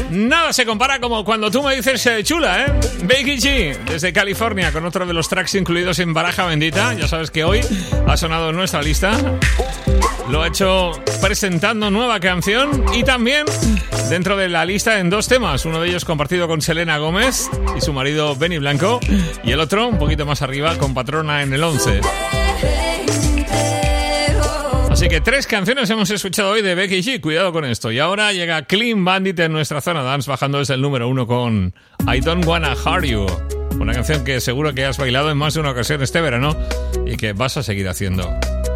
Nada se compara como cuando tú me dices chula, ¿eh? Becky G, desde California, con otro de los tracks incluidos en Baraja Bendita. Ya sabes que hoy ha sonado en nuestra lista. Lo ha hecho presentando nueva canción y también dentro de la lista en dos temas. Uno de ellos compartido con Selena Gómez y su marido Benny Blanco. Y el otro, un poquito más arriba, con Patrona en el 11. Así que 3 canciones hemos escuchado hoy de Becky G. Cuidado con esto. Y ahora llega Clean Bandit en nuestra zona dance, bajando desde el número 1 con I Don't Wanna Hurt You. Una canción que seguro que has bailado en más de una ocasión este verano y que vas a seguir haciendo.